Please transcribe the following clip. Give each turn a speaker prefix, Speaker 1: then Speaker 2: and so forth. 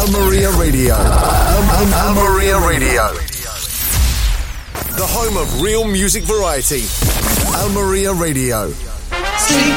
Speaker 1: Almeria Radio. Almeria Radio. The home of real music variety. Almeria Radio.
Speaker 2: Sleep